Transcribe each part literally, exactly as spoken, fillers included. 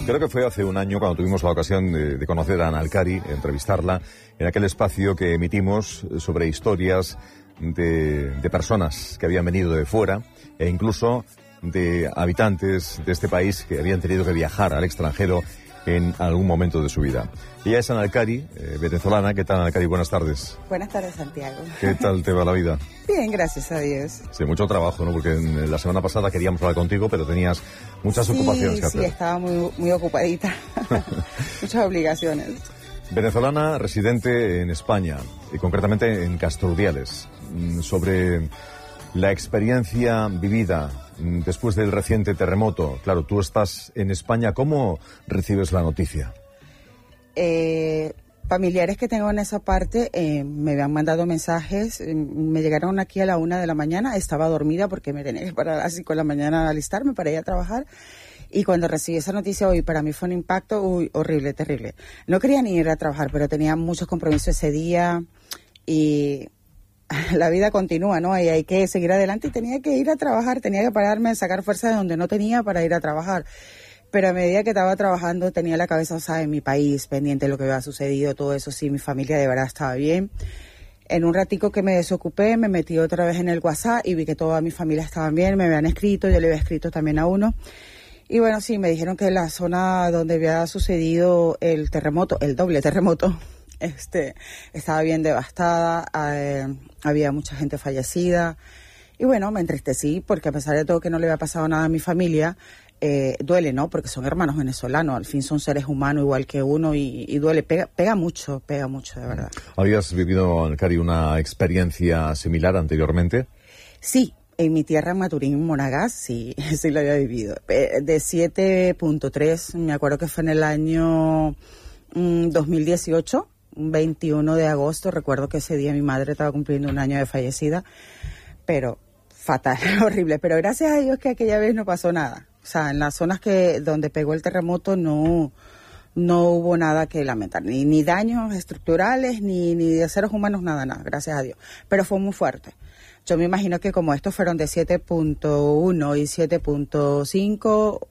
Creo que fue hace un año cuando tuvimos la ocasión de, de conocer a Ana Alcari, entrevistarla, en aquel espacio que emitimos sobre historias de, de personas que habían venido de fuera e incluso de habitantes de este país que habían tenido que viajar al extranjero en algún momento de su vida. Ella es Ana Alcari, eh, venezolana. ¿Qué tal, Ana Alcari? Buenas tardes. Buenas tardes, Santiago. ¿Qué tal te va la vida? Bien, gracias a Dios. Sí, mucho trabajo, ¿no? Porque en la semana pasada queríamos hablar contigo, pero tenías muchas sí, ocupaciones que hacer. Sí, estaba muy, muy ocupadita. Muchas obligaciones. Venezolana residente en España, y concretamente en Casturdiales. Sobre la experiencia vivida después del reciente terremoto. Claro, tú estás en España. ¿Cómo recibes la noticia? Eh, familiares que tengo en esa parte eh, me habían mandado mensajes. Eh, me llegaron aquí a la una de la mañana. Estaba dormida porque me tenía que parar a las cinco de la mañana a alistarme para ir a trabajar. Y cuando recibí esa noticia hoy, para mí fue un impacto uy, horrible, terrible. No quería ni ir a trabajar, pero tenía muchos compromisos ese día y la vida continúa, ¿no? Y hay que seguir adelante y tenía que ir a trabajar, tenía que pararme, sacar fuerza de donde no tenía para ir a trabajar. Pero a medida que estaba trabajando tenía la cabeza, o sea, en mi país, pendiente de lo que había sucedido, todo eso, sí, mi familia de verdad estaba bien. En un ratico que me desocupé, me metí otra vez en el WhatsApp y vi que toda mi familia estaban bien, me habían escrito, yo le había escrito también a uno. Y bueno, sí, me dijeron que la zona donde había sucedido el terremoto, el doble terremoto, este, estaba bien devastada, eh, había mucha gente fallecida. Y bueno, me entristecí porque a pesar de todo que no le había pasado nada a mi familia, eh, duele, ¿no? Porque son hermanos venezolanos, al fin son seres humanos igual que uno y, y duele, pega, pega mucho, pega mucho, de verdad. ¿Habías vivido, Alcari, una experiencia similar anteriormente? Sí. En mi tierra, en Maturín, Monagas, sí, sí lo había vivido. De siete punto tres, me acuerdo que fue en el año mm, dos mil dieciocho, veintiuno de agosto. Recuerdo que ese día mi madre estaba cumpliendo un año de fallecida, pero fatal, horrible. Pero gracias a Dios que aquella vez no pasó nada. O sea, en las zonas que donde pegó el terremoto no, no hubo nada que lamentar. Ni, ni daños estructurales, ni, ni de seres humanos, nada, nada, gracias a Dios. Pero fue muy fuerte. Yo me imagino que como estos fueron de siete punto uno y siete punto cinco,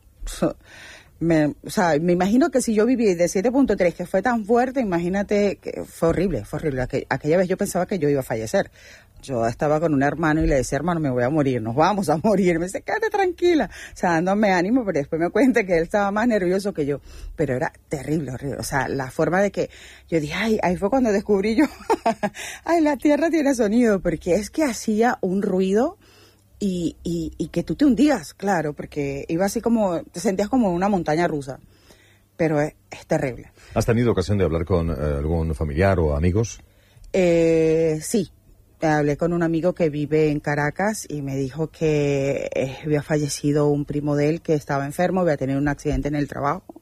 me, o sea, me imagino que si yo viví de siete punto tres, que fue tan fuerte, imagínate que fue horrible, fue horrible. Aqu- aquella vez yo pensaba que yo iba a fallecer. Yo estaba con un hermano y le decía, hermano, me voy a morir, nos vamos a morir. Me dice, quédate tranquila. O sea, dándome ánimo, pero después me cuenta que él estaba más nervioso que yo. Pero era terrible, horrible. O sea, la forma de que yo dije, ay, ahí fue cuando descubrí yo, ay, la tierra tiene sonido, porque es que hacía un ruido y, y, y que tú te hundías, claro, porque iba así como, te sentías como en una montaña rusa. Pero es, es terrible. ¿Has tenido ocasión de hablar con eh, algún familiar o amigos? Eh, sí. Hablé con un amigo que vive en Caracas y me dijo que eh, había fallecido un primo de él que estaba enfermo, había tenido un accidente en el trabajo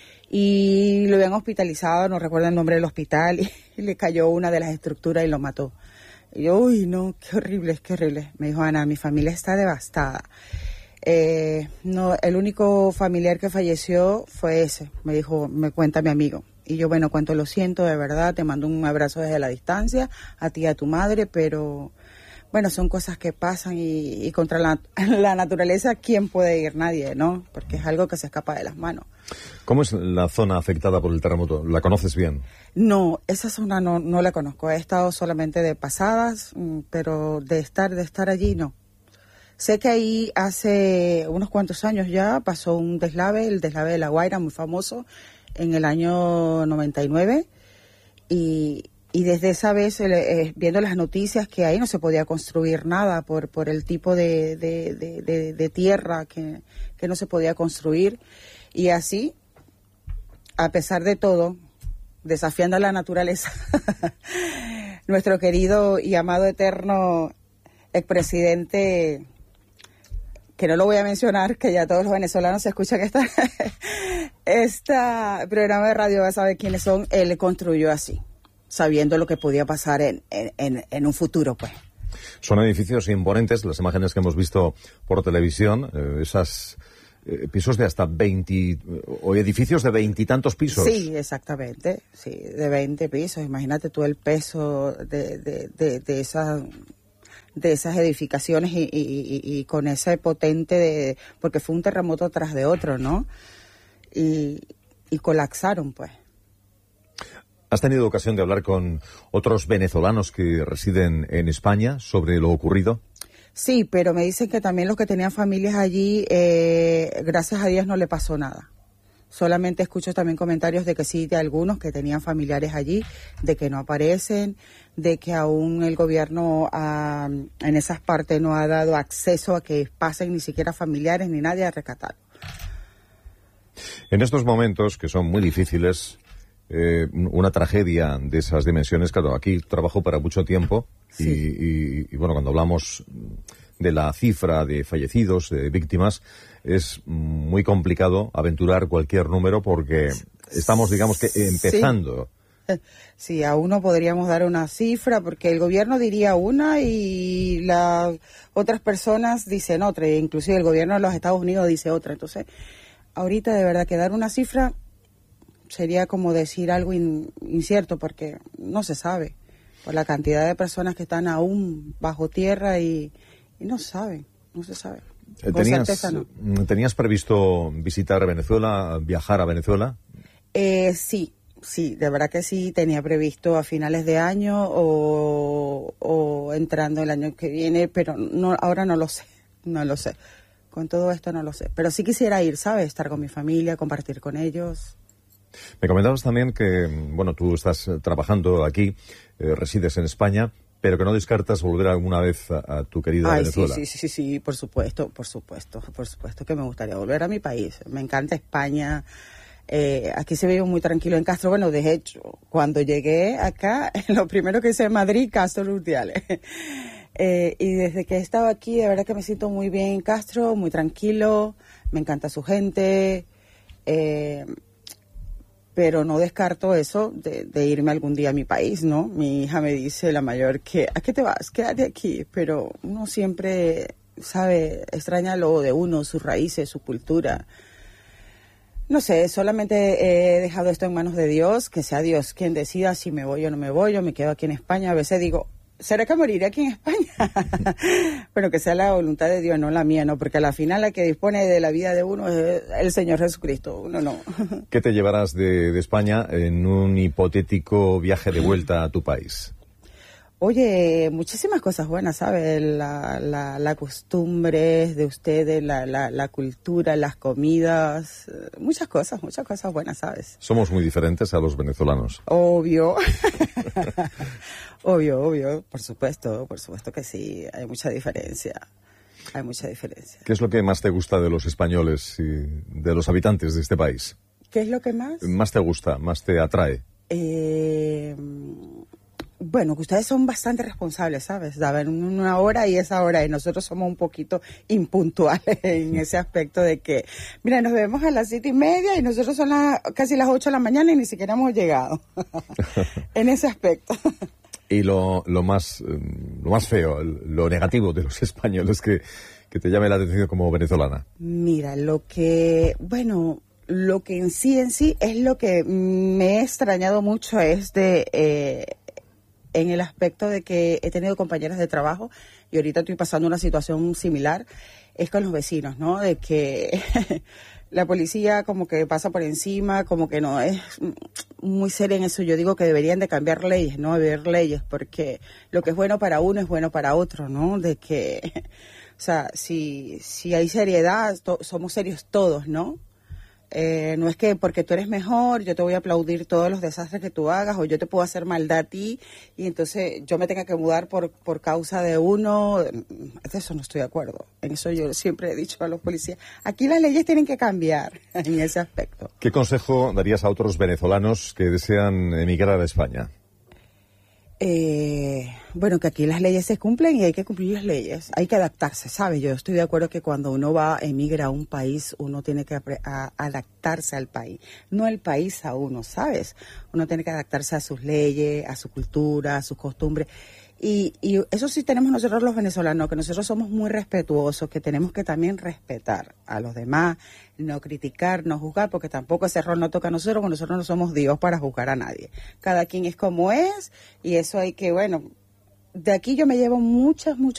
y lo habían hospitalizado, no recuerdo el nombre del hospital, y, y le cayó una de las estructuras y lo mató. Y yo, uy, no, qué horrible, qué horrible. Me dijo, Ana, mi familia está devastada. Eh, no, el único familiar que falleció fue ese, me dijo, me cuenta mi amigo. Y yo, bueno, cuánto lo siento, de verdad, te mando un abrazo desde la distancia, a ti y a tu madre, pero bueno, son cosas que pasan y, y contra la, la naturaleza, ¿quién puede ir? Nadie, ¿no? Porque es algo que se escapa de las manos. ¿Cómo es la zona afectada por el terremoto? ¿La conoces bien? No, esa zona no, no la conozco, he estado solamente de pasadas, pero de estar, de estar allí, no. Sé que ahí hace unos cuantos años ya pasó un deslave, el deslave de La Guaira, muy famoso, en el año noventa y nueve, y, y desde esa vez, eh, viendo las noticias, que ahí no se podía construir nada por, por el tipo de, de, de, de, de tierra que, que no se podía construir, y así, a pesar de todo, desafiando a la naturaleza, nuestro querido y amado eterno expresidente, que no lo voy a mencionar, que ya todos los venezolanos se escuchan esta, esta programa de radio, va a saber quiénes son, él construyó así, sabiendo lo que podía pasar en, en, en un futuro, pues. Son edificios imponentes, las imágenes que hemos visto por televisión, eh, esas eh, pisos de hasta veinte, o edificios de veintitantos pisos. Sí, exactamente, sí, de veinte pisos, imagínate tú el peso de, de, de, de esas... de esas edificaciones y, y, y, y con ese potente de, porque fue un terremoto tras de otro, ¿no? y, y colapsaron, pues. ¿Has tenido ocasión de hablar con otros venezolanos que residen en España sobre lo ocurrido? Sí, pero me dicen que también los que tenían familias allí, eh, gracias a Dios no le pasó nada. Solamente escucho también comentarios de que sí, de algunos que tenían familiares allí, de que no aparecen, de que aún el gobierno ah, en esas partes no ha dado acceso a que pasen ni siquiera familiares ni nadie a rescatar. En estos momentos, que son muy difíciles, eh, una tragedia de esas dimensiones, claro, aquí trabajo para mucho tiempo y, Sí. y, y bueno, cuando hablamos de la cifra de fallecidos, de víctimas, es muy complicado aventurar cualquier número porque estamos, digamos que, empezando. Sí. Sí, aún no podríamos dar una cifra porque el gobierno diría una y las otras personas dicen otra, e inclusive el gobierno de los Estados Unidos dice otra. Entonces, ahorita de verdad que dar una cifra sería como decir algo in, incierto porque no se sabe por la cantidad de personas que están aún bajo tierra y, y no saben, no se sabe. Con ¿Tenías, certeza no. ¿Tenías previsto visitar Venezuela, viajar a Venezuela? Eh, sí, sí, de verdad que sí, tenía previsto a finales de año o, o entrando el año que viene, pero no, ahora no lo sé, no lo sé. Con todo esto no lo sé, pero sí quisiera ir, ¿sabes? Estar con mi familia, compartir con ellos. Me comentabas también que, bueno, tú estás trabajando aquí, eh, resides en España, pero que no descartas volver alguna vez a, a tu querida Ay, Venezuela. sí, sí, sí, sí, por supuesto, por supuesto, por supuesto que me gustaría volver a mi país. Me encanta España. Eh, aquí se vive muy tranquilo en Castro. Bueno, de hecho, cuando llegué acá, lo primero que hice en Madrid, Castro Urdiales. eh, y desde que he estado aquí, de verdad que me siento muy bien en Castro, muy tranquilo, me encanta su gente. Eh, pero no descarto eso de, de irme algún día a mi país, ¿no? Mi hija me dice, la mayor, que ¿a qué te vas? Quédate aquí, pero uno siempre, sabe, extraña lo de uno, sus raíces, su cultura. No sé, solamente he dejado esto en manos de Dios, que sea Dios quien decida si me voy o no me voy, yo me quedo aquí en España. A veces digo, ¿será que moriré aquí en España? Pero que sea la voluntad de Dios, no la mía, ¿no? Porque a la final la que dispone de la vida de uno es el Señor Jesucristo, uno no. ¿Qué te llevarás de, de España en un hipotético viaje de vuelta a tu país? Oye, muchísimas cosas buenas, ¿sabes? La, la, la costumbre de ustedes, la, la, la cultura, las comidas, muchas cosas, muchas cosas buenas, ¿sabes? Somos muy diferentes a los venezolanos. Obvio. Obvio, obvio, por supuesto, por supuesto que sí, hay mucha diferencia, hay mucha diferencia. ¿Qué es lo que más te gusta de los españoles y de los habitantes de este país? ¿Qué es lo que más? ¿Más te gusta, más te atrae? Eh... Bueno, que ustedes son bastante responsables, ¿sabes? Daban una hora y esa hora, y nosotros somos un poquito impuntuales en ese aspecto de que, mira, nos vemos a las siete y media y nosotros son las, casi las ocho de la mañana y ni siquiera hemos llegado. En ese aspecto. Y lo, lo más lo más feo, lo negativo de los españoles que, que te llame la atención como venezolana. Mira, lo que, bueno, lo que en sí en sí es lo que me he extrañado mucho es de... Eh, en el aspecto de que he tenido compañeras de trabajo y ahorita estoy pasando una situación similar, es con los vecinos, ¿no? De que la policía como que pasa por encima, como que no es muy seria en eso. Yo digo que deberían de cambiar leyes, ¿no? Haber leyes, porque lo que es bueno para uno es bueno para otro, ¿no? De que, o sea, si, si hay seriedad, to- somos serios todos, ¿no? Eh, no es que porque tú eres mejor, yo te voy a aplaudir todos los desastres que tú hagas, o yo te puedo hacer maldad a ti, y entonces yo me tenga que mudar por, por causa de uno. De eso no estoy de acuerdo. En eso yo siempre he dicho a los policías, aquí las leyes tienen que cambiar en ese aspecto. ¿Qué consejo darías a otros venezolanos que desean emigrar a España? Eh, bueno, que aquí las leyes se cumplen y hay que cumplir las leyes. Hay que adaptarse, ¿sabes? Yo estoy de acuerdo que cuando uno va, emigra a un país, uno tiene que apre- a- adaptarse al país, no el país a uno, ¿sabes? Uno tiene que adaptarse a sus leyes, a su cultura, a sus costumbres. Y, y eso sí tenemos nosotros los venezolanos, que nosotros somos muy respetuosos, que tenemos que también respetar a los demás, no criticar, no juzgar, porque tampoco ese error no toca a nosotros, porque nosotros no somos Dios para juzgar a nadie. Cada quien es como es, y eso hay que, bueno, de aquí yo me llevo muchas, muchas